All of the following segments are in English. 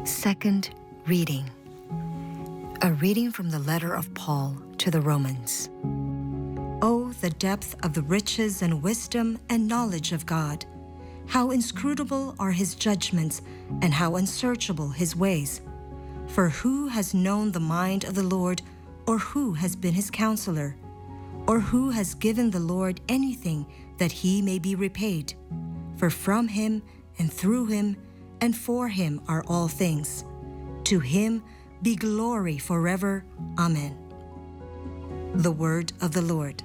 Second reading. A reading from the letter of Paul to the Romans. Oh, the depth of the riches and wisdom and knowledge of God! How inscrutable are his judgments, and how unsearchable his ways! For who has known the mind of the Lord, or who has been his counselor? Or who has given the Lord anything that he may be repaid? For from him, and through him, and for him are all things. To him be glory forever. Amen. The word of the Lord.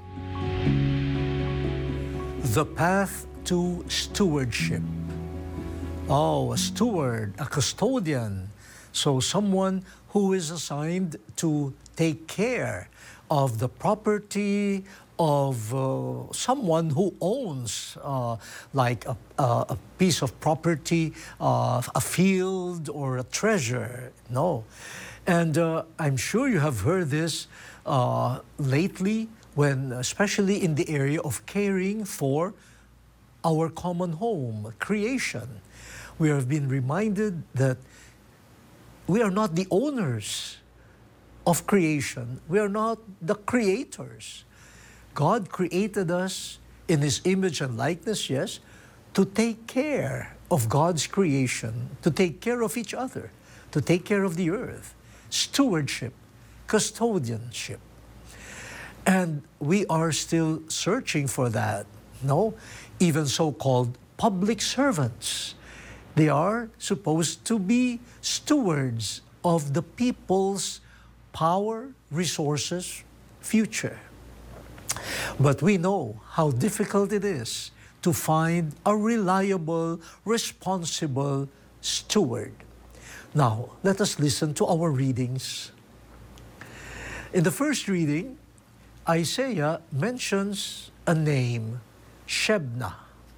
The path to stewardship. Oh, a steward, a custodian. So someone who is assigned to take care of the property of someone who owns like a piece of property, a field or a treasure. No. And I'm sure you have heard this lately, when, especially in the area of caring for our common home, creation. We have been reminded that we are not the owners of creation. We are not the creators. God created us in his image and likeness, yes, to take care of God's creation, to take care of each other, to take care of the earth. Stewardship, custodianship. And we are still searching for that, no? Even so-called public servants. They are supposed to be stewards of the people's power, resources, future. But we know how difficult it is to find a reliable, responsible steward. Now, let us listen to our readings. In the first reading, Isaiah mentions a name, Shebna.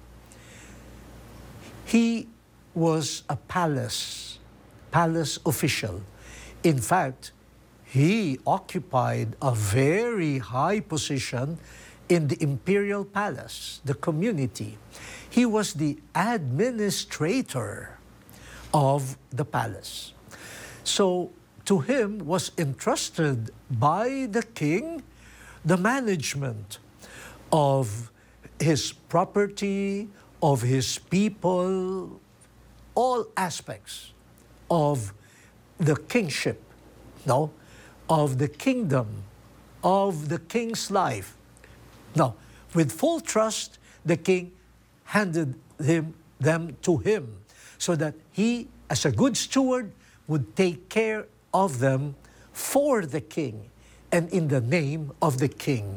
He was a palace official. In fact, he occupied a very high position in the imperial palace, the community. He was the administrator of the palace. So to him was entrusted by the king the management of his property, of his people, all aspects of the kingship, no? Of the kingdom, of the king's life. Now, with full trust, the king handed them to him so that he, as a good steward, would take care of them for the king and in the name of the king.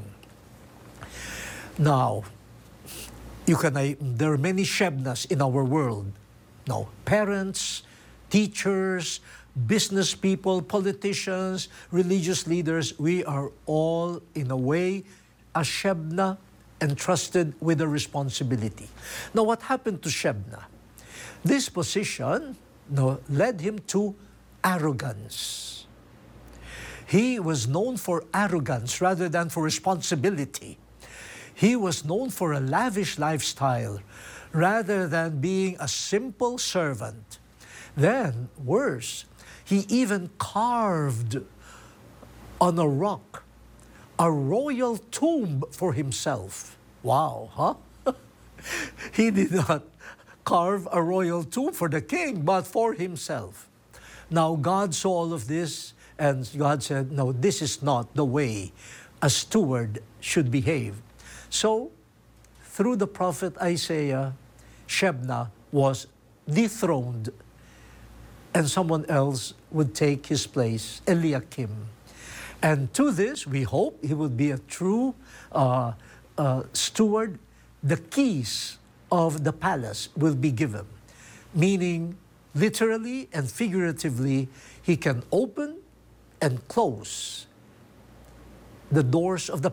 Now, there are many Shebnas in our world. Now, parents, teachers, business people, politicians, religious leaders, we are all, in a way, a Shebna entrusted with a responsibility. Now, what happened to Shebna? This position led him to arrogance. He was known for arrogance rather than for responsibility. He was known for a lavish lifestyle rather than being a simple servant. Then, worse, he even carved on a rock a royal tomb for himself. Wow, huh? He did not carve a royal tomb for the king, but for himself. Now, God saw all of this, and God said, no, this is not the way a steward should behave. So, through the prophet Isaiah, Shebna was dethroned, and someone else would take his place, Eliakim. And to this, we hope he would be a true steward. The keys of the palace will be given, meaning literally and figuratively, he can open and close the doors of the